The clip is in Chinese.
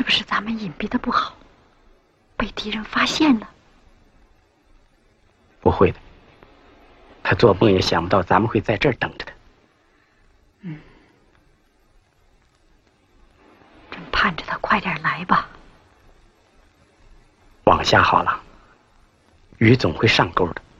是不是咱们隐蔽的不好，被敌人发现了？ 不会的，他做梦也想不到咱们会在这儿等着他。 真盼着他快点来吧。 往下好了，雨总会上钩的。